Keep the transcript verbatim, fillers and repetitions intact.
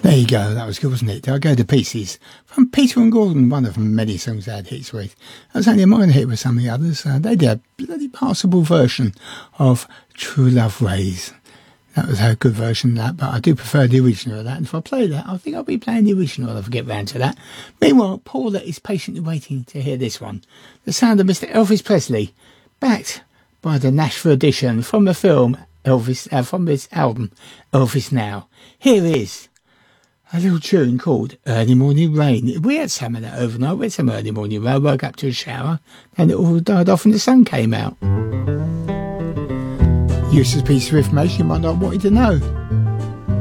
There you go, that was good, wasn't it? I Go to Pieces from Peter and Gordon, one of them many songs they had hits with. That was only a minor hit with some of the others. Uh, they did a bloody passable version of True Love Ways. That was a good version of that, but I do prefer the original of that. And if I play that, I think I'll be playing the original if I get round to that. Meanwhile, Paula is patiently waiting to hear this one. The sound of Mister Elvis Presley, backed by the Nashville edition from the film Elvis, uh, from this album, Elvis Now. Here is a little tune called Early Morning Rain. We had some of that overnight. We had some early morning rain. I woke up to a shower and it all died off and the sun came out. Useless piece of information you might not want you to know.